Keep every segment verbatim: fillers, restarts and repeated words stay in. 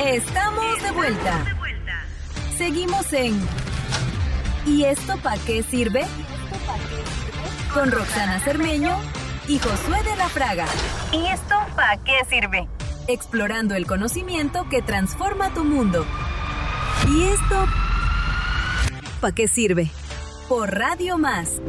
Estamos de vuelta. Seguimos en ¿Y esto pa' qué sirve? Con Roxana Cermeño y Josué de la Fraga. ¿Y esto pa' qué sirve? Explorando el conocimiento que transforma tu mundo. ¿Y esto pa' qué sirve? Por Radio Más.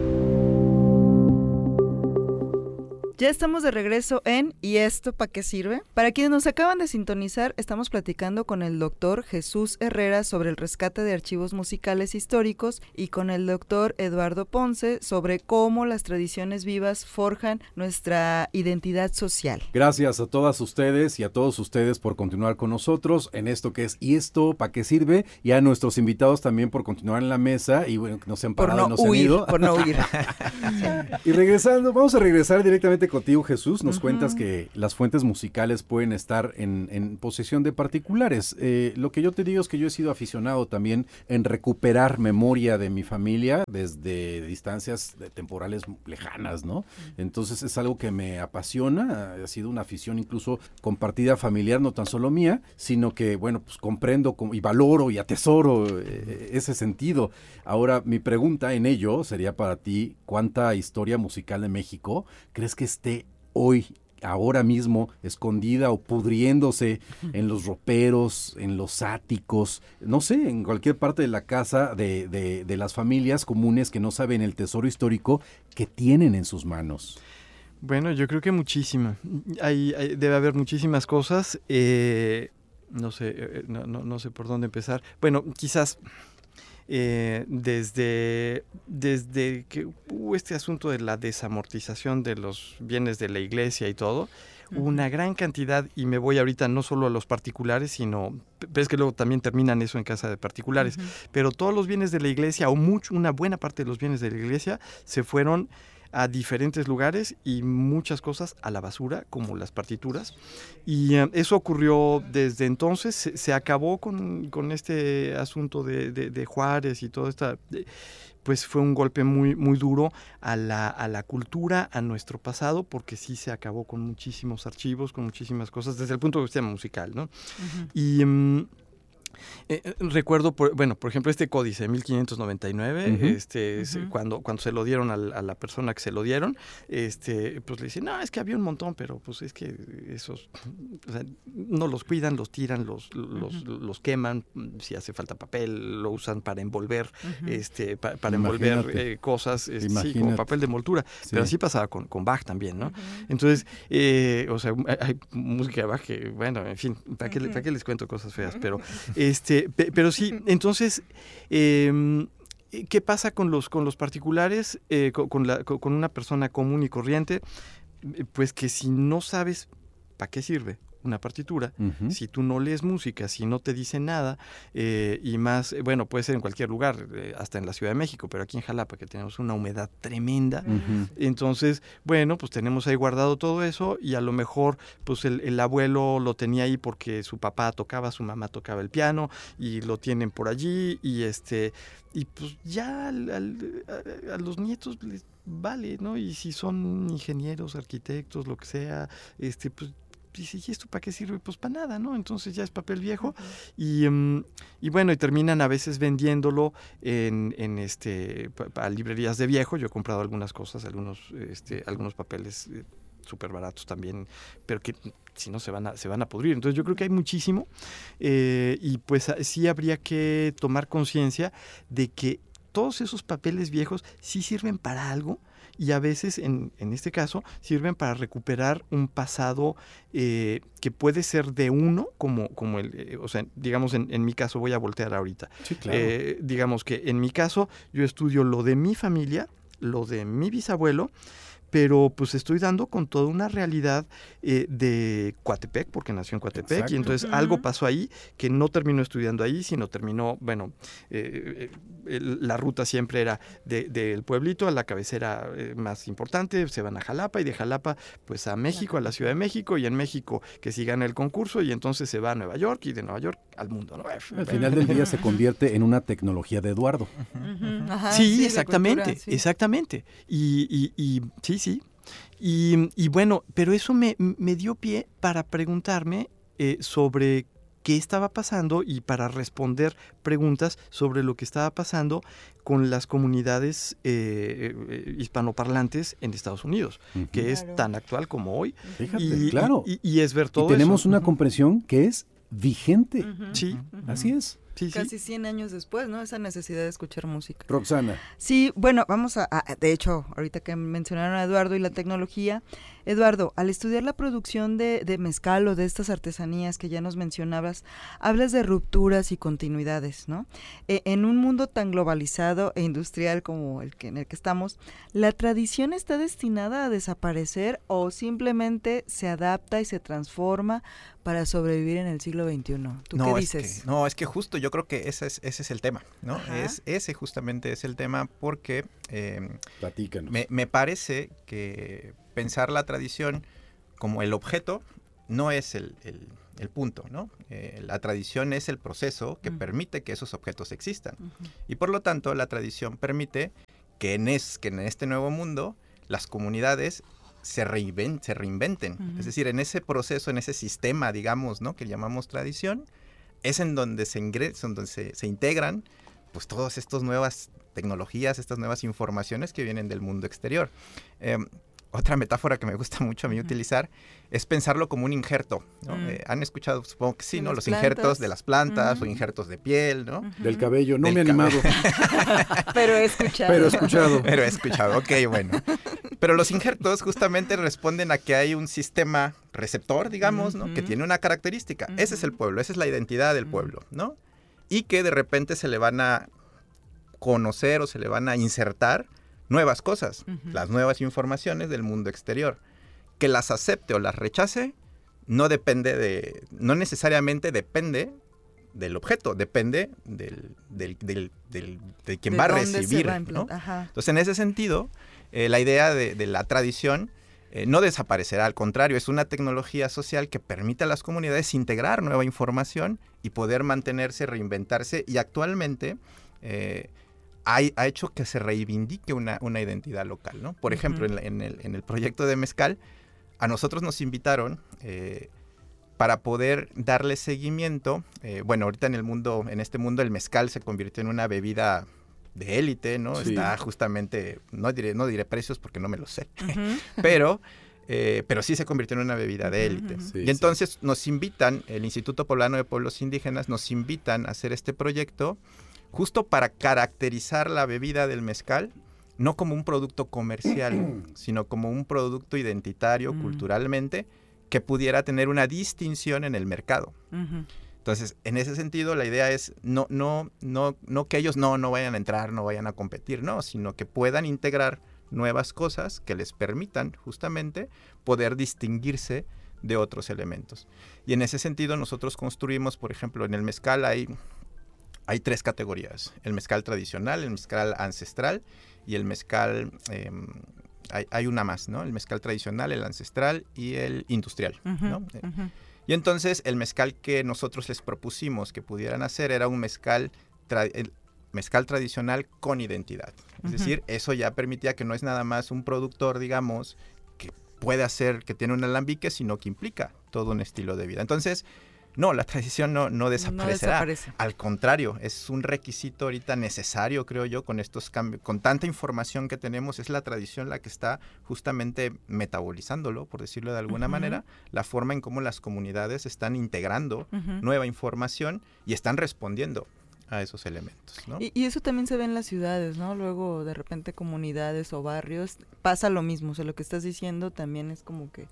Ya estamos de regreso en ¿Y esto para qué sirve? Para quienes nos acaban de sintonizar, estamos platicando con el doctor Jesús Herrera sobre el rescate de archivos musicales históricos y con el doctor Eduardo Ponce sobre cómo las tradiciones vivas forjan nuestra identidad social. Gracias a todas ustedes y a todos ustedes por continuar con nosotros en esto que es ¿Y esto para qué sirve? Y a nuestros invitados también por continuar en la mesa y bueno, que no se han parado por no y no se han huir, ido. Por no huir. Y regresando, vamos a regresar directamente contigo, Jesús. Nos Uh-huh. cuentas que las fuentes musicales pueden estar en, en posesión de particulares. Eh, lo que yo te digo es que yo he sido aficionado también en recuperar memoria de mi familia desde distancias temporales lejanas, ¿no? Entonces es algo que me apasiona, ha sido una afición incluso compartida familiar, no tan solo mía, sino que, bueno, pues comprendo y valoro y atesoro eh, ese sentido. Ahora, mi pregunta en ello sería para ti, ¿cuánta historia musical de México crees que esté hoy, ahora mismo, escondida o pudriéndose en los roperos, en los áticos, no sé, en cualquier parte de la casa de, de, de las familias comunes que no saben el tesoro histórico que tienen en sus manos? Bueno, yo creo que muchísima. Hay, hay, debe haber muchísimas cosas. Eh, no sé, eh, no, no, no sé por dónde empezar. Bueno, quizás... Eh, desde, desde que hubo este asunto de la desamortización de los bienes de la iglesia y todo, uh-huh. hubo una gran cantidad, y me voy ahorita no solo a los particulares, sino, ves que luego también terminan eso en casa de particulares, uh-huh. pero todos los bienes de la iglesia, o mucho, una buena parte de los bienes de la iglesia, se fueron a diferentes lugares y muchas cosas a la basura, como las partituras. Y uh, eso ocurrió desde entonces. Se, se acabó con, con este asunto de, de, de Juárez y todo esta... De, pues fue un golpe muy, muy duro a la, a la cultura, a nuestro pasado, porque sí se acabó con muchísimos archivos, con muchísimas cosas, desde el punto de vista musical, ¿no? Uh-huh. Y... Um, Eh, recuerdo, por, bueno, por ejemplo, este códice, mil quinientos noventa y nueve, uh-huh. este, uh-huh. se, cuando, cuando se lo dieron a, a la persona que se lo dieron, este, pues le dicen, no, es que había un montón, pero pues es que esos, o sea, no los cuidan, los tiran, los, los, uh-huh. los queman, si hace falta papel, lo usan para envolver, uh-huh. este, pa, para Imagínate. envolver eh, cosas, eh, sí, como papel de envoltura, sí. pero así pasaba con, con Bach también, ¿no? Uh-huh. Entonces, eh, o sea, hay, hay música de Bach que, bueno, en fin, ¿para qué, uh-huh. ¿para qué les cuento cosas feas? Pero, este, pero sí, entonces, eh, ¿qué pasa con los, con los particulares, eh, con, con, la, con una persona común y corriente? Pues que si no sabes para qué sirve una partitura, uh-huh. si tú no lees música, si no te dice nada, eh, y más, bueno, puede ser en cualquier lugar, eh, hasta en la Ciudad de México, pero aquí en Jalapa, que tenemos una humedad tremenda, uh-huh. entonces, bueno, pues tenemos ahí guardado todo eso, y a lo mejor, pues el, el abuelo lo tenía ahí porque su papá tocaba, su mamá tocaba el piano, y lo tienen por allí, y este, y pues ya al, al, a, a los nietos les vale, ¿no? Y si son ingenieros, arquitectos, lo que sea, este, pues, y esto para qué sirve, pues para nada, ¿no? Entonces ya es papel viejo. Uh-huh. y, um, y bueno, y terminan a veces vendiéndolo en, en este a librerías de viejo. Yo he comprado algunas cosas, algunos este algunos papeles eh, súper baratos también, pero que si no se van a se van a pudrir. Entonces yo creo que hay muchísimo, eh, y pues sí habría que tomar conciencia de que todos esos papeles viejos sí sirven para algo, y a veces, en, en este caso, sirven para recuperar un pasado eh, que puede ser de uno, como, como el, eh, o sea, digamos, en, en mi caso, voy a voltear ahorita. Sí, claro. Eh, digamos que en mi caso, yo estudio lo de mi familia, lo de mi bisabuelo, pero pues estoy dando con toda una realidad eh, de Coatepec, porque nació en Coatepec. Exacto. Y entonces uh-huh. algo pasó ahí que no terminó estudiando ahí, sino terminó, bueno, eh, eh, la ruta siempre era del de, pueblito a la cabecera eh, más importante, se van a Jalapa, y de Jalapa pues a México, a la Ciudad de México, y en México que si gana el concurso, y entonces se va a Nueva York, y de Nueva York al mundo, ¿no? Al final del día se convierte en una tecnología de Eduardo. Uh-huh. Ajá, sí, sí, exactamente, cultura, sí. exactamente. Y, y, y sí, sí. Y, y bueno, pero eso me, me dio pie para preguntarme eh, sobre qué estaba pasando y para responder preguntas sobre lo que estaba pasando con las comunidades eh, eh, hispanoparlantes en Estados Unidos, uh-huh. que claro. es tan actual como hoy. Fíjate, y, claro. Y, y, y es ver todo y tenemos eso. una uh-huh. comprensión que es vigente. Uh-huh. Sí. Uh-huh. Así es. Sí, Casi sí. cien años después, ¿no? Esa necesidad de escuchar música. Roxana. Sí, bueno, vamos a, a, de hecho, ahorita que mencionaron a Eduardo y la tecnología, Eduardo, al estudiar la producción de, de mezcal o de estas artesanías que ya nos mencionabas, hablas de rupturas y continuidades, ¿no? Eh, en un mundo tan globalizado e industrial como el que en el que estamos, ¿la tradición está destinada a desaparecer o simplemente se adapta y se transforma para sobrevivir en el siglo veintiuno? ¿Tú no, qué es dices? Que, no, es que justo yo creo que ese es, ese es el tema, ¿no? Es, ese justamente es el tema porque eh, Platícanos. Me, me parece que pensar la tradición como el objeto no es el, el, el punto, ¿no? Eh, la tradición es el proceso que uh-huh. permite que esos objetos existan. Uh-huh. Y por lo tanto, la tradición permite que en, es, que en este nuevo mundo las comunidades se, reinven, se reinventen. Uh-huh. Es decir, en ese proceso, en ese sistema, digamos, ¿no? que llamamos tradición, es en donde se, ingres, en donde se, se integran pues todas estas nuevas tecnologías, estas nuevas informaciones que vienen del mundo exterior. Eh, otra metáfora que me gusta mucho a mí uh-huh. utilizar es pensarlo como un injerto, ¿no? Uh-huh. Eh, ¿Han escuchado, supongo que sí, de ¿no? Los plantas. injertos de las plantas uh-huh. o injertos de piel, ¿no? Uh-huh. Del cabello, no Del me he animado. Pero he escuchado. Pero he escuchado. Pero he escuchado, ok, bueno. Pero los injertos justamente responden a que hay un sistema receptor, digamos, ¿no? Uh-huh. Que tiene una característica. Uh-huh. Ese es el pueblo, esa es la identidad del uh-huh. pueblo, ¿no? Y que de repente se le van a conocer o se le van a insertar nuevas cosas, uh-huh. las nuevas informaciones del mundo exterior. Que las acepte o las rechace no depende de, no necesariamente depende del objeto, depende del, del, del, del de quien ¿De va a dónde recibir, se va a ¿no? Ajá. Entonces, en ese sentido, eh, la idea de, de la tradición eh, no desaparecerá, al contrario, es una tecnología social que permite a las comunidades integrar nueva información y poder mantenerse, reinventarse, y actualmente eh, ha, ha hecho que se reivindique una, una identidad local, ¿no? Por uh-huh. ejemplo, en, en, el, en el proyecto de Mezcal, a nosotros nos invitaron eh, para poder darle seguimiento. Eh, bueno, ahorita en el mundo, en este mundo, el mezcal se convirtió en una bebida de élite, ¿no? Sí. Está justamente, no diré, no diré precios porque no me lo sé, uh-huh. pero, eh, pero sí se convirtió en una bebida de élite. Uh-huh. Sí, y entonces sí. nos invitan, el Instituto Poblano de Pueblos Indígenas nos invitan a hacer este proyecto justo para caracterizar la bebida del mezcal, no como un producto comercial, sino como un producto identitario, uh-huh. culturalmente, que pudiera tener una distinción en el mercado. Uh-huh. Entonces, en ese sentido, la idea es no, no, no, no que ellos no, no vayan a entrar, no vayan a competir, no, sino que puedan integrar nuevas cosas que les permitan justamente poder distinguirse de otros elementos. Y en ese sentido, nosotros construimos, por ejemplo, en el mezcal hay, hay tres categorías: el mezcal tradicional, el mezcal ancestral y el mezcal, eh, hay, hay una más, ¿no? El mezcal tradicional, el ancestral y el industrial, uh-huh, ¿no? Uh-huh. Y entonces el mezcal que nosotros les propusimos que pudieran hacer era un mezcal, tra- el mezcal tradicional con identidad. Es uh-huh. decir, eso ya permitía que no es nada más un productor, digamos, que puede hacer, que tiene un alambique, sino que implica todo un estilo de vida. Entonces, no, la tradición no, no desaparecerá. No desaparece. Al contrario, es un requisito ahorita necesario, creo yo, con estos cambios, con tanta información que tenemos. Es la tradición la que está justamente metabolizándolo, por decirlo de alguna uh-huh. manera, la forma en cómo las comunidades están integrando uh-huh. nueva información y están respondiendo a esos elementos, ¿no? Y, y eso también se ve en las ciudades, ¿no? Luego, de repente, comunidades o barrios, pasa lo mismo. O sea, lo que estás diciendo también es como que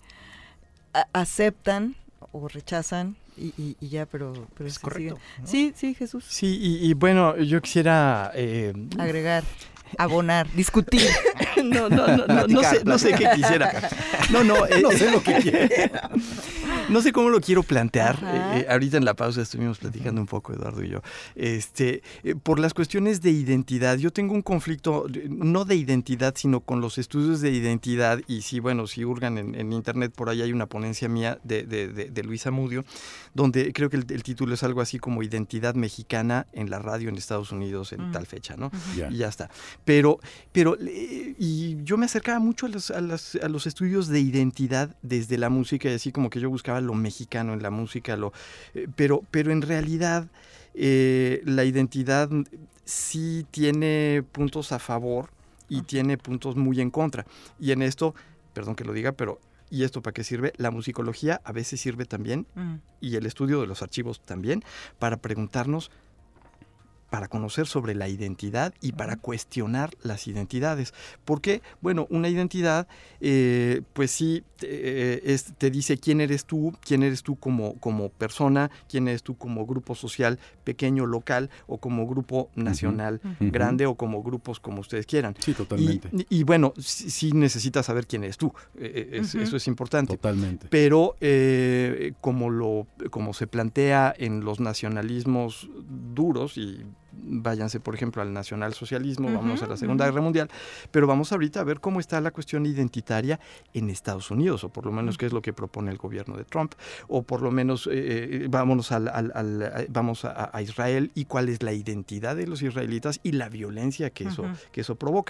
a- aceptan o rechazan y, y, y ya, pero, pero es correcto, ¿no? Sí, sí, Jesús. Sí, y, y bueno, yo quisiera eh, agregar, abonar, discutir. no, no, no, no, no sé, no sé qué quisiera. No, no, eh, no sé lo que quiero. No sé cómo lo quiero plantear. Eh, eh, ahorita en la pausa estuvimos platicando un poco, Eduardo y yo. Este, eh, por las cuestiones de identidad, yo tengo un conflicto, no de identidad, sino con los estudios de identidad. Y sí, bueno, si hurgan en, en internet, por ahí hay una ponencia mía de, de, de, de Luisa Mudio, donde creo que el, el título es algo así como Identidad Mexicana en la radio en Estados Unidos en uh-huh. tal fecha, ¿no? Uh-huh. Yeah. Y ya está. Pero, pero eh, y yo me acercaba mucho a los, a, las, a los estudios de identidad desde la música, y así como que yo buscaba buscaba lo mexicano en la música, lo, eh, pero, pero en realidad eh, la identidad sí tiene puntos a favor y tiene puntos muy en contra. Y en esto, perdón que lo diga, pero ¿y esto para qué sirve? La musicología a veces sirve también, mm. y el estudio de los archivos también, para preguntarnos, para conocer sobre la identidad y para cuestionar las identidades. ¿Por qué? Bueno, una identidad, eh, pues sí, eh, es, te dice quién eres tú, quién eres tú como, como persona, quién eres tú como grupo social pequeño, local, o como grupo nacional uh-huh. grande, o como grupos como ustedes quieran. Sí, totalmente. Y, y bueno, sí, sí necesitas saber quién eres tú, eh, es, uh-huh. eso es importante. Totalmente. Pero eh, como, lo, como se plantea en los nacionalismos duros, y váyanse por ejemplo al nacionalsocialismo, uh-huh, vamos a la Segunda uh-huh. Guerra Mundial, pero vamos ahorita a ver cómo está la cuestión identitaria en Estados Unidos, o por lo menos uh-huh. qué es lo que propone el gobierno de Trump, o por lo menos eh, vámonos al, al, al, vamos a, a Israel, y cuál es la identidad de los israelitas y la violencia que, uh-huh. eso, que eso provoca.